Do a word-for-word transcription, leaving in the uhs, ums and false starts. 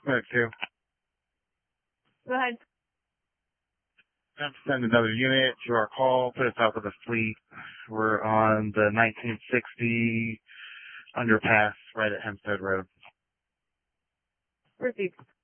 Right, too. Go ahead. Have to send another unit to our call, put us out of the fleet. We're on the nineteen sixty underpass right at Hempstead Road. Received.